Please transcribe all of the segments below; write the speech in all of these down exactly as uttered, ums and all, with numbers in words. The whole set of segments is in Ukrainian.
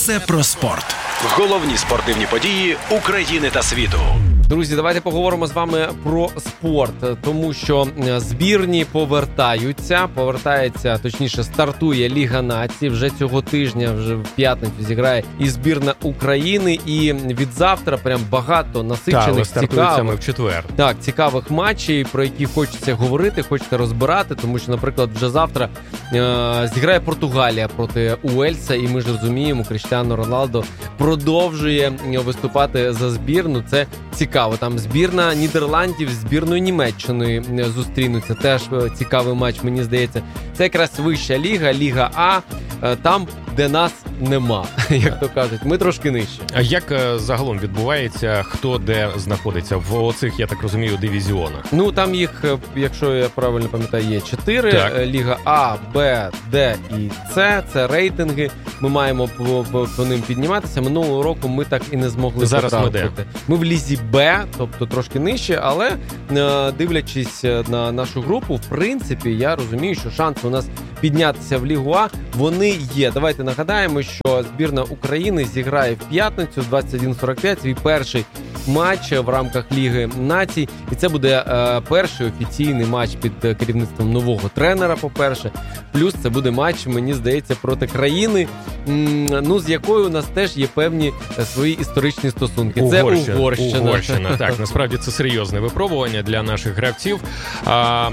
Все про спорт. Головні спортивні події України та світу. Друзі, давайте поговоримо з вами про спорт, тому що збірні повертаються, повертається, точніше, стартує Ліга націй. Вже цього тижня, вже в п'ятницю зіграє і збірна України, і від завтра прям багато насичених, так, цікавих, в четвер. Так, цікавих матчів, про які хочеться говорити, хочеться розбирати, тому що, наприклад, вже завтра е- зіграє Португалія проти Уельса, і ми ж розуміємо, Кріштіану Роналдо продовжує виступати за збірну. Це цікаво. Там збірна Нідерландів з збірною Німеччиною зустрінуться. Теж цікавий матч, мені здається. Це якраз вища ліга, Ліга А, там, де нас нема, як то кажуть. Ми трошки нижче. А як загалом відбувається, хто де знаходиться в оцих, я так розумію, дивізіонах? Ну, там їх, якщо я правильно пам'ятаю, є чотири. Так. Ліга А, Б, Д і С. Це рейтинги. Ми маємо по, по, по ним підніматися. Минулого року ми так і не змогли Зараз потрапити. Ми, де? ми в лізі Б, тобто трошки нижче, але дивлячись на нашу групу, в принципі, я розумію, що шанси у нас піднятися в Лігу А, вони є. Давайте нагадаємо, що збірна України зіграє в п'ятницю двадцять один сорок п'ять свій перший матч в рамках Ліги націй. І це буде е, перший офіційний матч під керівництвом нового тренера, по-перше. Плюс це буде матч, мені здається, проти країни, м, ну, з якою у нас теж є певні свої історичні стосунки. Угорщина. Це Угорщина. Угорщина. Так, насправді це серйозне випробування для наших гравців. А, а,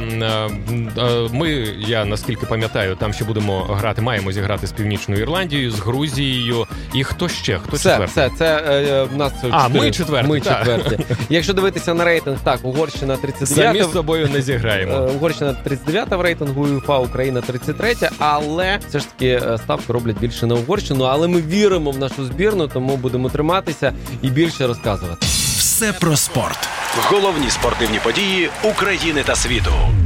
ми, я наскільки пам'ятаю, там ще будемо грати, маємо зіграти з Північною Ірландією, з Грузією. І хто ще? Хто все, четвертий? все, це е, в нас А, чотири. ми четверті. Ми четверті. Якщо дивитися на рейтинг, так, Угорщина тридцять дев'ята. Самі з собою не зіграємо. Угорщина тридцять дев'ята в рейтингу, УЄФА, Україна тридцять третя, але все ж таки ставки роблять більше на Угорщину, але ми віримо в нашу збірну, тому будемо триматися і більше розказувати. Все про спорт. Головні спортивні події України та світу.